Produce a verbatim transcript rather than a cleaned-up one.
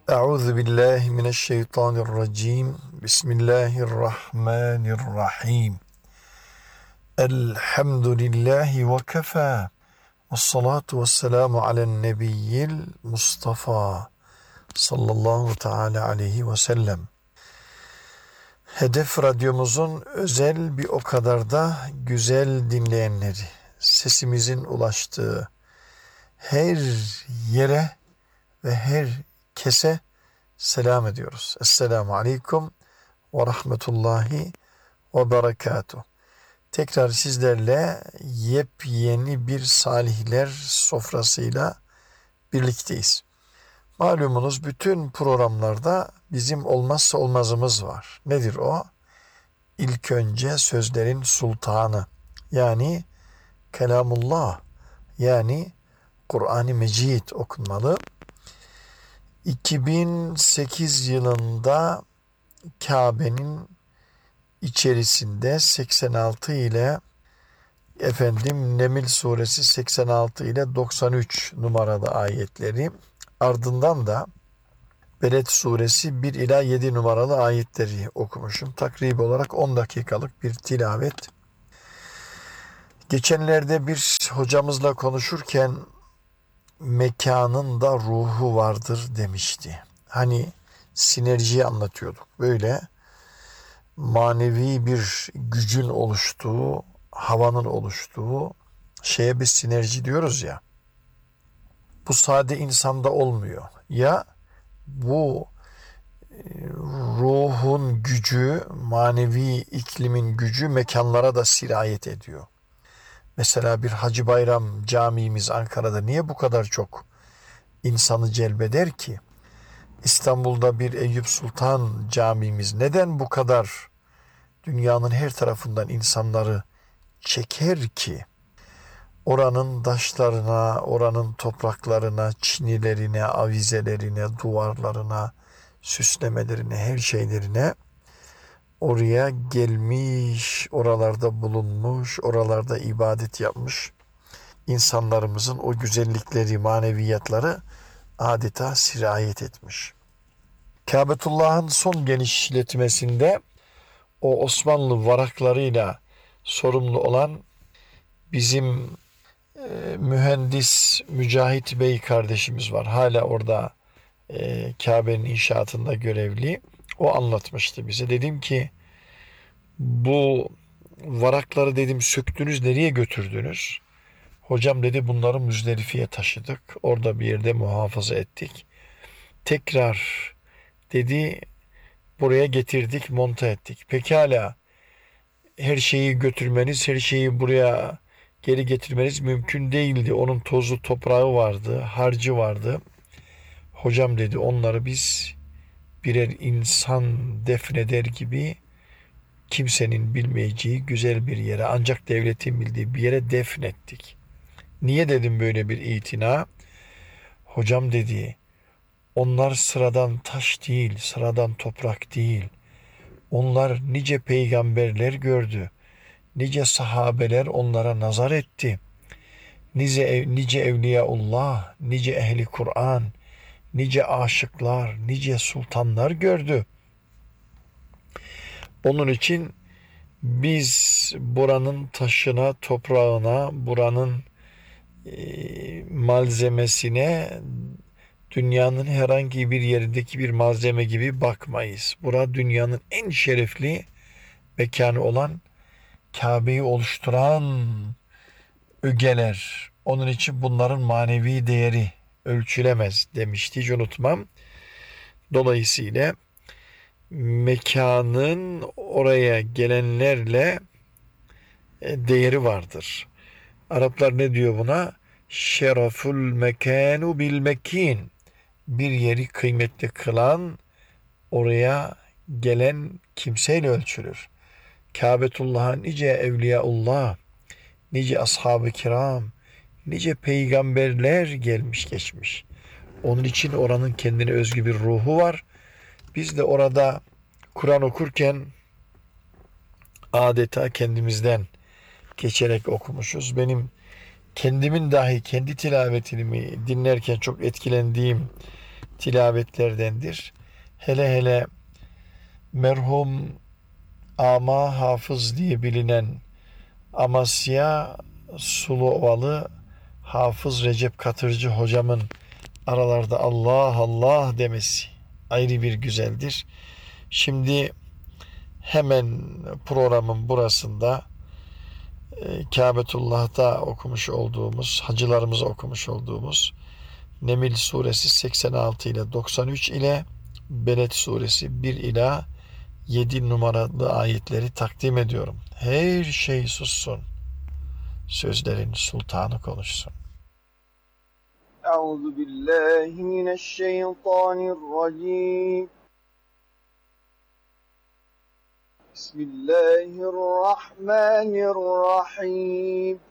Euzu billahi mineşşeytanirracim. Bismillahirrahmanirrahim. Elhamdülillahi ve kefâ. Vessalatu vesselamu alen nebiyyil Mustafa sallallahu teala aleyhi ve sellem. Hedef Radyomuzun özel bir o kadar da güzel dinleyenleri, sesimizin ulaştığı her yere ve her kese selam ediyoruz. Esselamu aleyküm ve rahmetullahi ve berekatuhu. Tekrar sizlerle yepyeni bir salihler sofrasıyla birlikteyiz. Malumunuz bütün programlarda bizim olmazsa olmazımız var. Nedir o? İlk önce sözlerin sultanı, yani kelamullah, yani Kur'an-ı Mecid okunmalı. iki bin sekiz yılında Kabe'nin içerisinde seksen altı ile efendim Neml suresi seksen altı ile doksan üç numaralı ayetleri, ardından da Beled suresi bir ila yedi numaralı ayetleri okumuşum. Takribi olarak on dakikalık bir tilavet. Geçenlerde bir hocamızla konuşurken mekanın da ruhu vardır demişti. Hani sinerjiyi anlatıyorduk. Böyle manevi bir gücün oluştuğu, havanın oluştuğu şeye bir sinerji diyoruz ya. Bu sade insanda olmuyor. Ya bu ruhun gücü, manevi iklimin gücü mekanlara da sirayet ediyor. Mesela bir Hacı Bayram camimiz Ankara'da niye bu kadar çok insanı celbeder ki? İstanbul'da bir Eyüp Sultan camimiz neden bu kadar dünyanın her tarafından insanları çeker ki? Oranın taşlarına, oranın topraklarına, çinilerine, avizelerine, duvarlarına, süslemelerine, her şeylerine oraya gelmiş, oralarda bulunmuş, oralarda ibadet yapmış insanlarımızın o güzellikleri, maneviyatları adeta sirayet etmiş. Kâbetullah'ın son genişletmesinde o Osmanlı varaklarıyla sorumlu olan bizim e, mühendis Mücahit Bey kardeşimiz var. Hala orada e, Kabe'nin inşaatında görevli. O anlatmıştı bize. Dedim ki bu varakları dedim söktünüz, nereye götürdünüz? Hocam dedi bunları Müzdelifi'ye taşıdık. Orada bir yerde muhafaza ettik. Tekrar dedi buraya getirdik, monta ettik. Pekala her şeyi götürmeniz, her şeyi buraya geri getirmeniz mümkün değildi. Onun tozu toprağı vardı, harcı vardı. Hocam dedi onları biz birer insan defneder gibi kimsenin bilmeyeceği güzel bir yere, ancak devletin bildiği bir yere defnettik. Niye dedim böyle bir itina? Hocam dedi onlar sıradan taş değil, sıradan toprak değil. Onlar nice peygamberler gördü. Nice sahabeler onlara nazar etti. Nice, ev, nice evliyaullah, nice ehli Kur'an, nice aşıklar, nice sultanlar gördü. Onun için biz buranın taşına, toprağına, buranın e, malzemesine dünyanın herhangi bir yerindeki bir malzeme gibi bakmayız. Bura dünyanın en şerefli mekanı olan Kabe'yi oluşturan ögeler. Onun için bunların manevi değeri ölçülemez demişti. Hiç unutmam. Dolayısıyla mekanın oraya gelenlerle e, değeri vardır. Araplar ne diyor buna? Şereful mekanu bil mekin. Bir yeri kıymetli kılan oraya gelen kimseyle ölçülür. Kâbetullah'a nice evliyaullah, nice ashab-ı kiram, nice peygamberler gelmiş geçmiş. Onun için oranın kendine özgü bir ruhu var. Biz de orada Kur'an okurken adeta kendimizden geçerek okumuşuz. Benim kendimin dahi kendi tilavetimi dinlerken çok etkilendiğim tilavetlerdendir. Hele hele merhum Ama Hafız diye bilinen Amasya Suluovalı Hafız Recep Katırcı hocamın aralarda Allah Allah demesi ayrı bir güzeldir. Şimdi hemen programın burasında e, Kâbetullah'ta okumuş olduğumuz, hacılarımıza okumuş olduğumuz Neml suresi seksen altı ile doksan üç ile Beled suresi bir ila yedi numaralı ayetleri takdim ediyorum. Her şey sussun. Sözlerin sultanı konuşsun. Euzu billahi mineşşeytanirracim. Bismillahirrahmanirrahim.